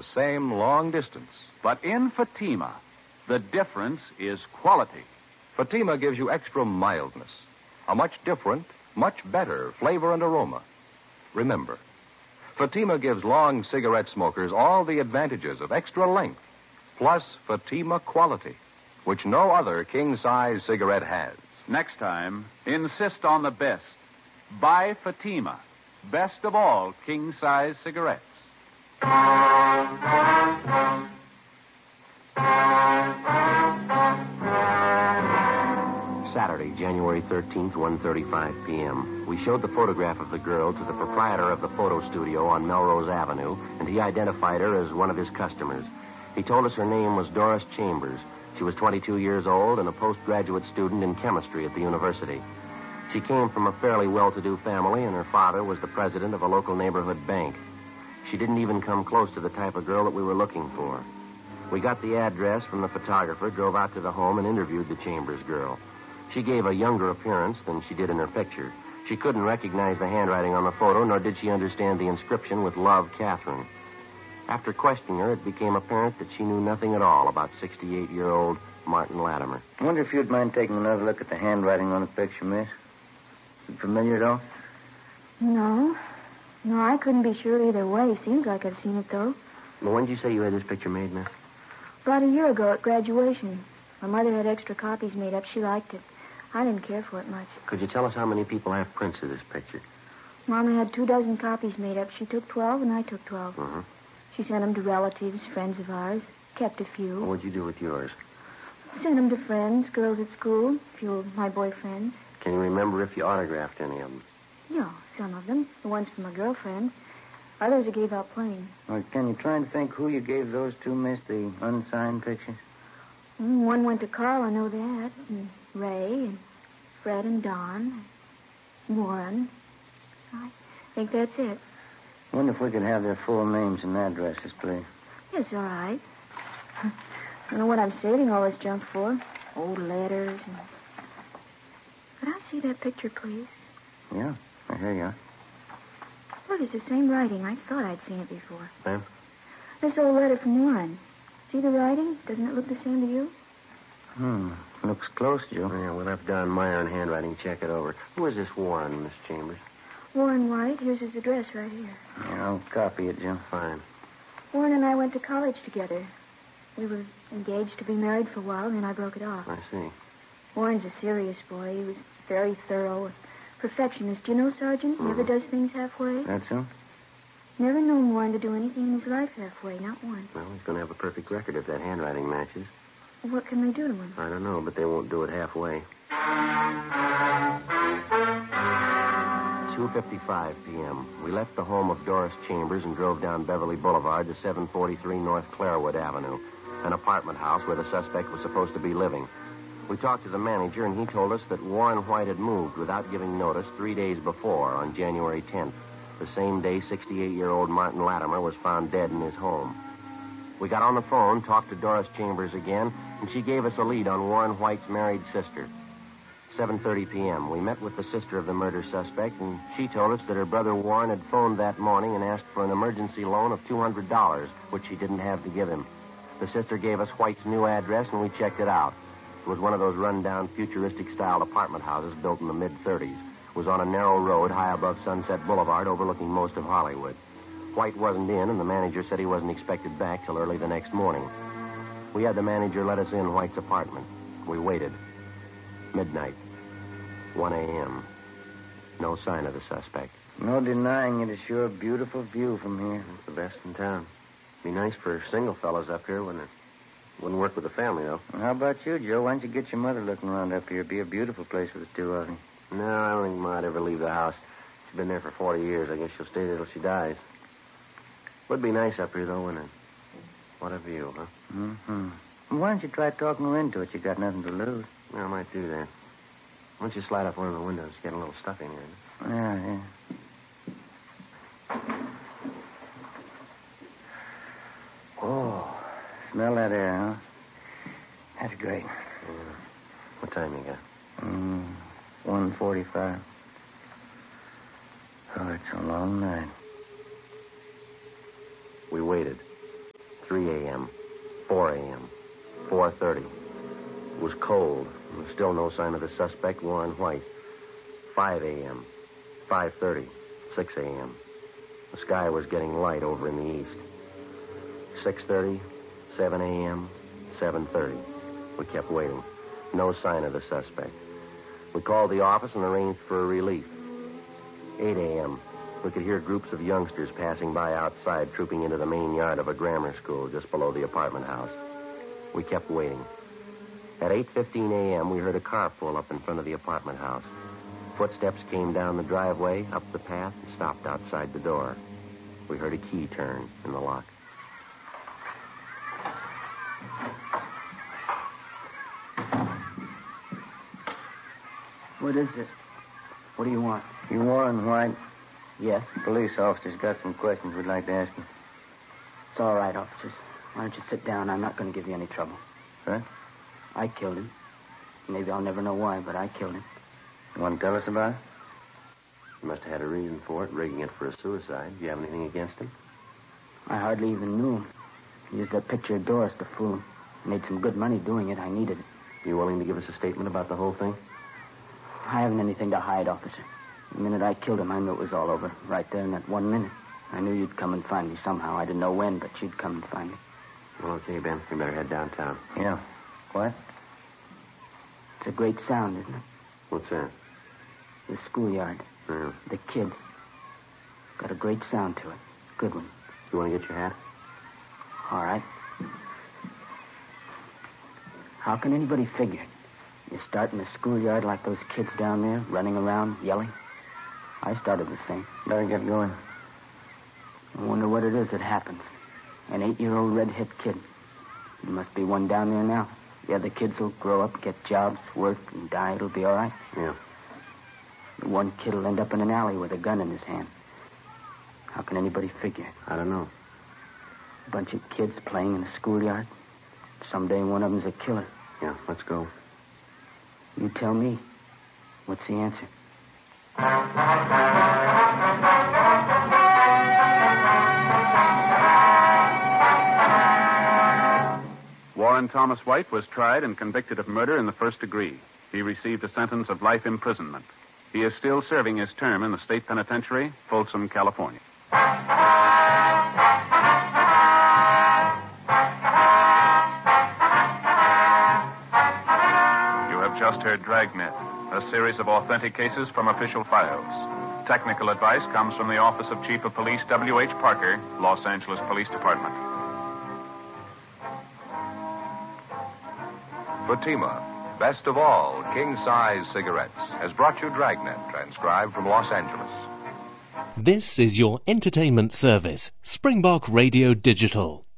the same long distance. But in Fatima, the difference is quality. Fatima gives you extra mildness, a much different, much better flavor and aroma. Remember, Fatima gives long cigarette smokers all the advantages of extra length, plus Fatima quality, which no other king-size cigarette has. Next time, insist on the best. Buy Fatima, best of all king-size cigarettes. Saturday, January 13th, 1:35 p.m. We showed the photograph of the girl to the proprietor of the photo studio on Melrose Avenue, and he identified her as one of his customers. He told us her name was Doris Chambers. She was 22 years old and a postgraduate student in chemistry at the university. She came from a fairly well-to-do family, and her father was the president of a local neighborhood bank. She didn't even come close to the type of girl that we were looking for. We got the address from the photographer, drove out to the home, and interviewed the Chambers girl. She gave a younger appearance than she did in her picture. She couldn't recognize the handwriting on the photo, nor did she understand the inscription with Love, Catherine. After questioning her, it became apparent that she knew nothing at all about 68-year-old Martin Latimer. I wonder if you'd mind taking another look at the handwriting on the picture, miss. Is it familiar at all? No. No, I couldn't be sure either way. Seems like I've seen it, though. Well, when did you say you had this picture made, miss? About a year ago at graduation. My mother had extra copies made up. She liked it. I didn't care for it much. Could you tell us how many people have prints of this picture? Mama had 24 copies made up. She took 12, and I took 12. Uh-huh. She sent them to relatives, friends of ours. Kept a few. Well, what'd you do with yours? Sent them to friends, girls at school, a few of my boyfriends. Can you remember if you autographed any of them? No, some of them. The ones from my girlfriend. Others I gave out plain. Well, can you try and think who you gave those to, miss, the unsigned pictures? One went to Carl, I know that. And Ray, and Fred and Don, and Warren. I think that's it. Wonder if we could have their full names and addresses, please. Yes, all right. I don't know what I'm saving all this junk for. Old letters and... Could I see that picture, please? Yeah, here you are. Look, it's the same writing. I thought I'd seen it before. Ma'am? This old letter from Warren. See the writing? Doesn't it look the same to you? Looks close, Joe. Yeah, we'll have Don Meyer in handwriting check it over. Who is this Warren, Miss Chambers? Warren White. Here's his address right here. Yeah, I'll copy it, Joe. Fine. Warren and I went to college together. We were engaged to be married for a while, and then I broke it off. I see. Warren's a serious boy. He was very thorough, a perfectionist. You know, Sergeant? Never does things halfway. That's so? Never known Warren to do anything in his life halfway, not once. Well, he's going to have a perfect record if that handwriting matches. What can they do to him? I don't know, but they won't do it halfway. 2:55 p.m. We left the home of Doris Chambers and drove down Beverly Boulevard to 743 North Clairwood Avenue, an apartment house where the suspect was supposed to be living. We talked to the manager, and he told us that Warren White had moved without giving notice 3 days before, on January 10th, the same day 68-year-old Martin Latimer was found dead in his home. We got on the phone, talked to Doris Chambers again, and she gave us a lead on Warren White's married sister. 7:30 p.m. We met with the sister of the murder suspect, and she told us that her brother Warren had phoned that morning and asked for an emergency loan of $200, which she didn't have to give him. The sister gave us White's new address, and we checked it out. It was one of those run-down, futuristic-style apartment houses built in the mid-'30s. It was on a narrow road high above Sunset Boulevard, overlooking most of Hollywood. White wasn't in, and the manager said he wasn't expected back till early the next morning. We had the manager let us in White's apartment. We waited. Midnight. 1 a.m. No sign of the suspect. No denying it is sure a beautiful view from here. It's the best in town. Be nice for single fellows up here, wouldn't it? Wouldn't work with the family, though. Well, how about you, Joe? Why don't you get your mother looking around up here? It'd be a beautiful place for the two of you. No, I don't think Ma'd ever leave the house. She's been there for 40 years. I guess she'll stay there till she dies. Would be nice up here, though, wouldn't it? What a view, huh? Mm-hmm. Well, why don't you try talking her into it? You got nothing to lose. Yeah, I might do that. Why don't you slide up one of the windows? Get a little stuff in here. Yeah. Oh, smell that air, huh? That's great. Yeah. What time you got? 1:45. Oh, it's a long night. We waited. 4:30. It was cold. There was still no sign of the suspect, Warren White. 5 a.m., 5:30, 6 a.m. The sky was getting light over in the east. 6:30, 7 a.m., 7:30. We kept waiting. No sign of the suspect. We called the office and arranged for a relief. 8 a.m. We could hear groups of youngsters passing by outside, trooping into the main yard of a grammar school just below the apartment house. We kept waiting. At 8:15 a.m., we heard a car pull up in front of the apartment house. Footsteps came down the driveway, up the path, and stopped outside the door. We heard a key turn in the lock. What is it? What do you want? You Warren White? Yes? Police officer's got some questions we'd like to ask you. It's all right, officers. Why don't you sit down? I'm not going to give you any trouble. Huh? I killed him. Maybe I'll never know why, but I killed him. You want to tell us about it? You must have had a reason for it, rigging it for a suicide. Do you have anything against him? I hardly even knew him. He used that picture of Doris to fool him. Made some good money doing it. I needed it. You willing to give us a statement about the whole thing? I haven't anything to hide, officer. The minute I killed him, I knew it was all over. Right there in that 1 minute. I knew you'd come and find me somehow. I didn't know when, but you'd come and find me. Well, okay, Ben. We better head downtown. Yeah. What? It's a great sound, isn't it? What's that? The schoolyard. Yeah. The kids. Got a great sound to it. Good one. You want to get your hat? All right. How can anybody figure it? You start in the schoolyard like those kids down there, running around, yelling. I started the same. Better get going. I wonder what it is that happens. An 8-year-old red-hipped kid. There must be one down there now. The other kids will grow up, get jobs, work, and die. It'll be all right. Yeah. The one kid will end up in an alley with a gun in his hand. How can anybody figure it? I don't know. A bunch of kids playing in the schoolyard. Someday one of them's a killer. Yeah, let's go. You tell me. What's the answer? Warren Thomas White was tried and convicted of murder in the first degree. He received a sentence of life imprisonment. He is still serving his term in the state penitentiary, Folsom, California. Just heard Dragnet, a series of authentic cases from official files. Technical advice comes from the Office of Chief of Police W.H. Parker, Los Angeles Police Department. Fatima, best of all king-size cigarettes, has brought you Dragnet, transcribed from Los Angeles. This is your entertainment service, Springbok Radio Digital.